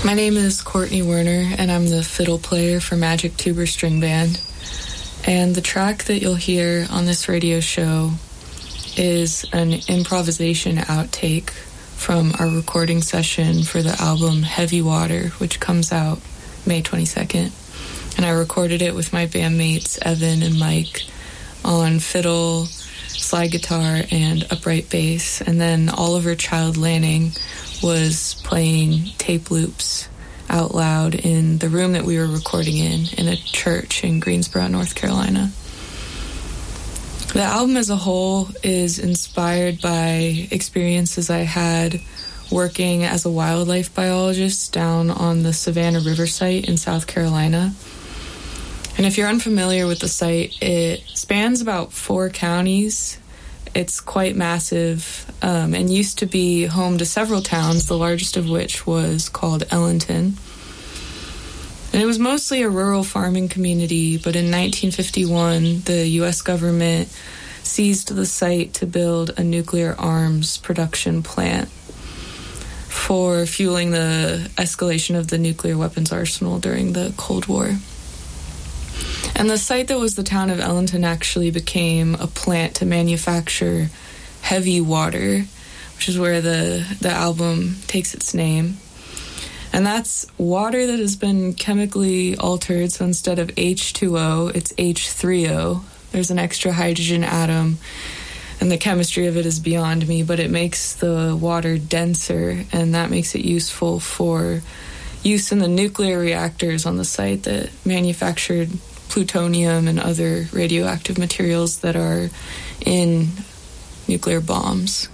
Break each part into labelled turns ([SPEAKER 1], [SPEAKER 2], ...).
[SPEAKER 1] My name is Courtney Werner, and I'm the fiddle player for Magic Tuber String Band. And the track that you'll hear on this radio show is an improvisation outtake from our recording session for the album Heavy Water, which comes out May 22nd. And I recorded it with my bandmates Evan and Mike on fiddle, slide guitar, and upright bass. And then Oliver Child Lanning was playing tape loops out loud in the room that we were recording in a church in Greensboro, North Carolina. The album as a whole is inspired by experiences I had working as a wildlife biologist down on the Savannah River site in South Carolina. And if you're unfamiliar with the site, it spans about 4 counties. It's quite massive and used to be home to several towns, the largest of which was called Ellington. And it was mostly a rural farming community, but in 1951, the U.S. government seized the site to build a nuclear arms production plant for fueling the escalation of the nuclear weapons arsenal during the Cold War. And the site that was the town of Ellington actually became a plant to manufacture Heavy Water, which is where the album takes its name. And that's water that has been chemically altered, so instead of H2O, it's H3O. There's an extra hydrogen atom, and the chemistry of it is beyond me, but it makes the water denser, and that makes it useful for use in the nuclear reactors on the site that manufactured plutonium and other radioactive materials that are in nuclear bombs.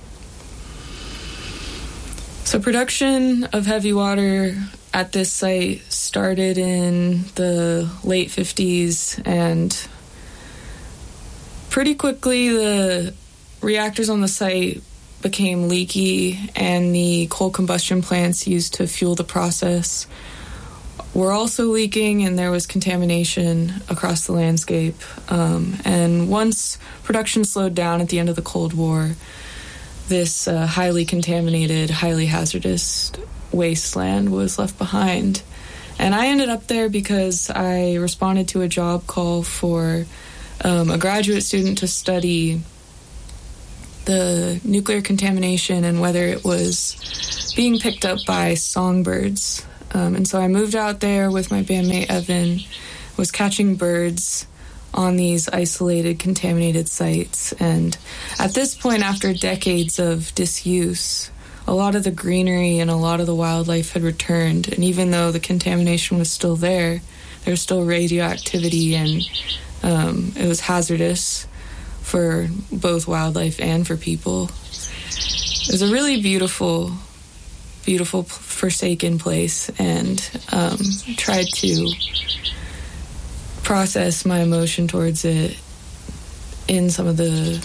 [SPEAKER 1] So production of Heavy Water at this site started in the late 50s, and pretty quickly the reactors on the site became leaky, and the coal combustion plants used to fuel the process were also leaking, and there was contamination across the landscape. And once production slowed down at the end of the Cold War, this highly contaminated, highly hazardous wasteland was left behind. And I ended up there because I responded to a job call for a graduate student to study the nuclear contamination and whether it was being picked up by songbirds. And so I moved out there with my bandmate Evan, was catching birds on these isolated, contaminated sites. And at this point, after decades of disuse, a lot of the greenery and a lot of the wildlife had returned. And even though the contamination was still there was still radioactivity, and it was hazardous for both wildlife and for people. It was a really beautiful forsaken place, and tried to process my emotion towards it in some of the